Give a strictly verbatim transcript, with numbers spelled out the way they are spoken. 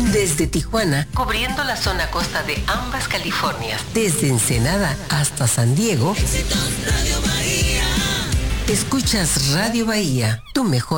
Desde Tijuana, cubriendo la zona costa de ambas Californias. Desde Ensenada hasta San Diego. Escuchas Radio Bahía, tu mejor